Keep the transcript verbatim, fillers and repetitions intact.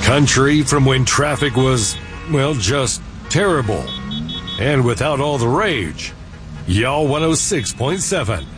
Country from when traffic was, well, just terrible. And without all the rage. Y'all one oh six point seven.